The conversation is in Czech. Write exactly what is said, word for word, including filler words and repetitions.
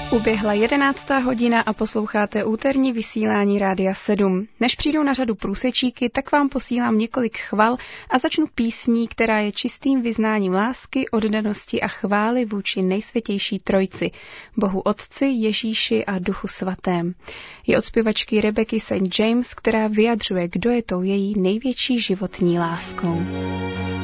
Uběhla jedenáctá hodina a posloucháte úterní vysílání Rádia sedm. Než přijdou na řadu průsečíky, tak vám posílám několik chval a začnu písní, která je čistým vyznáním lásky, oddanosti a chvály vůči nejsvětější trojci, Bohu Otci, Ježíši a Duchu Svatém. Je od zpěvačky Rebecky Saint James, která vyjadřuje, kdo je tou její největší životní láskou.